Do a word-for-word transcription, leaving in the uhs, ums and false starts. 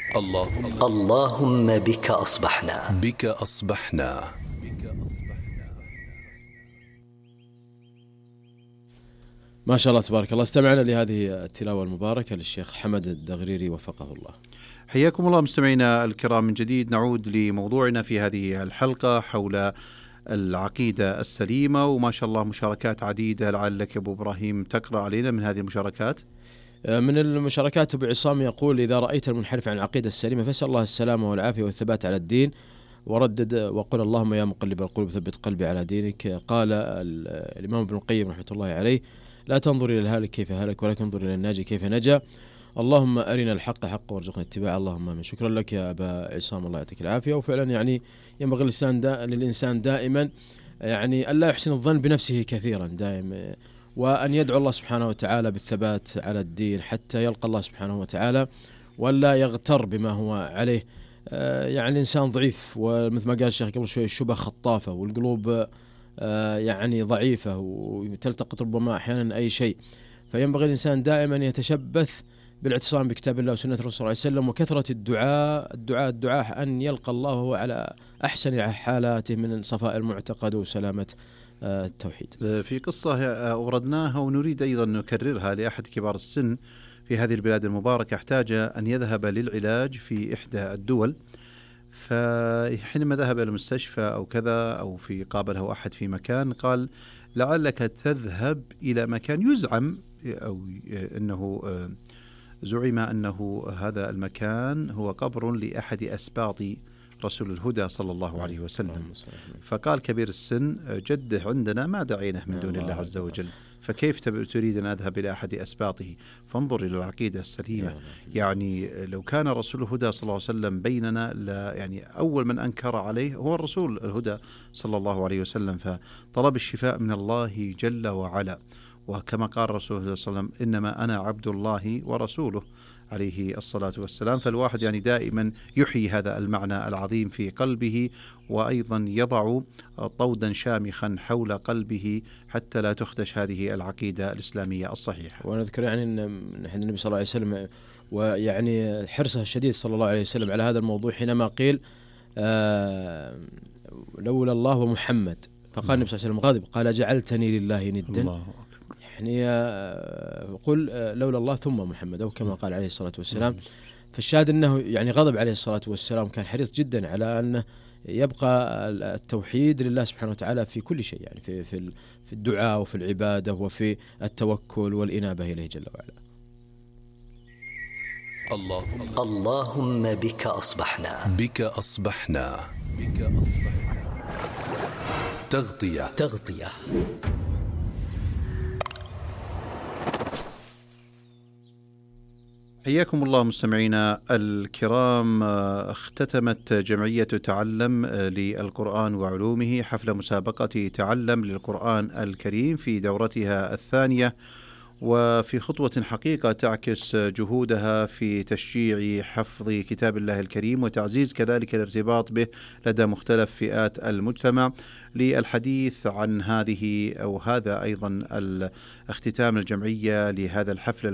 اللهم اللهم بك أصبحنا بك أصبحنا. ما شاء الله تبارك الله. استمعنا لهذه التلاوة المباركة للشيخ حمد الدغريري وفقه الله. حياكم الله مستمعينا الكرام من جديد. نعود لموضوعنا في هذه الحلقة حول العقيدة السليمة، وما شاء الله مشاركات عديدة. لعلك أبو إبراهيم تقرأ علينا من هذه المشاركات. من المشاركات أبو عصام يقول: إذا رأيت المنحرف عن العقيدة السليمة فاسأل الله السلامة والعافية والثبات على الدين، وردد وقل اللهم يا مقلب القلوب ثبت قلبي على دينك. قال الإمام ابن القيم رحمة الله عليه: لا تنظر إلى الهالك كيف هلك ولكن انظر إلى الناجي كيف نجا. اللهم أرنا الحق حقا وارزقنا اتباعه. اللهم آمين. شكرا لك يا أبا عصام، الله يعطيك العافية. وفعلا يعني ينبغي للإنسان دائما يعني ألا يحسن الظن بنفسه كثيرا دائما، وأن يدعو الله سبحانه وتعالى بالثبات على الدين حتى يلقى الله سبحانه وتعالى، ولا يغتر بما هو عليه. يعني الإنسان ضعيف، ومثل ما قال الشيخ قبل شوي الشبه خطافة، والقلوب يعني ضعيفة وتلتقط ربما أحيانا أي شيء. فينبغي الإنسان دائما يتشبث بالاعتصام بكتاب الله وسنة الرسول صلى الله عليه وسلم، وكثرة الدعاء الدعاء الدعاء أن يلقى الله وهو على أحسن حالاته من صفاء المعتقد وسلامة التوحيد. في قصة أوردناها ونريد أيضا نكررها لأحد كبار السن في هذه البلاد المباركة، احتاج أن يذهب للعلاج في إحدى الدول، فحينما ذهب إلى المستشفى أو كذا أو في قابله أحد في مكان، قال لعلك تذهب إلى مكان يزعم أو أنه زعم أنه هذا المكان هو قبر لأحد أسباط رسول الهدى صلى الله عليه وسلم. فقال كبير السن: جده عندنا ما دعينه من دون الله عز وجل، فكيف تريد أن أذهب إلى أحد أسباطه؟ فانظر إلى العقيدة السليمة. يعني لو كان رسول الهدى صلى الله عليه وسلم بيننا، لا يعني أول من أنكر عليه هو الرسول الهدى صلى الله عليه وسلم، فطلب الشفاء من الله جل وعلا. وكما قال الرسول صلى الله عليه وسلم: إنما أنا عبد الله ورسوله عليه الصلاة والسلام. فالواحد يعني دائما يحيي هذا المعنى العظيم في قلبه، وأيضا يضع طودا شامخا حول قلبه حتى لا تخدش هذه العقيدة الإسلامية الصحيحة. ونذكر يعني أن النبي صلى الله عليه وسلم ويعني حرصه الشديد صلى الله عليه وسلم على هذا الموضوع حينما قيل آه لولا الله ومحمد، فقال النبي صلى الله عليه وسلم غاضب، قال جعلتني لله ندا. الله يعني قل لولا الله ثم محمد، أو كما قال عليه الصلاة والسلام. فالشاهد أنه يعني غضب عليه الصلاة والسلام، كان حريص جدا على أن يبقى التوحيد لله سبحانه وتعالى في كل شيء، يعني في في في الدعاء وفي العبادة وفي التوكل والإنابة إليه جل وعلا. اللهم اللهم بك أصبحنا بك أصبحنا بك أصبحنا. تغطية تغطية حياكم الله مستمعينا الكرام. اختتمت جمعية تعلم للقرآن وعلومه حفل مسابقة تعلم للقرآن الكريم في دورتها الثانية، وفي خطوة حقيقة تعكس جهودها في تشجيع حفظ كتاب الله الكريم وتعزيز كذلك الارتباط به لدى مختلف فئات المجتمع. للحديث عن هذه أو هذا أيضا الاختتام الجمعية لهذا الحفل